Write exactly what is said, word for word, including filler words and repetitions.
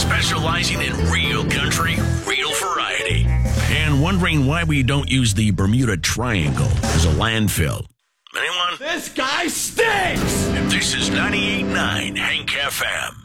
specializing in real country, real variety. And wondering why we don't use the Bermuda Triangle as a landfill. Anyone? This guy stinks! This is ninety-eight point nine Hank F M.